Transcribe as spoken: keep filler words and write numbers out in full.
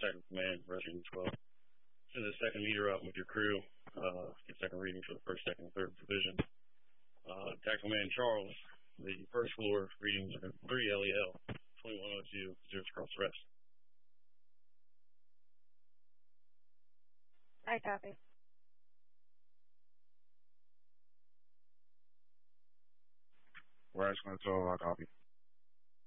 Tactical Command, Russian twelve. Send the second meter up with your crew. Uh, get second reading for the first, second, and third division. Uh, Tactical Command Charles, the first floor readings are three L E L, twenty-one oh two, zeros across the rest. I copy. Rise twelve, I copy.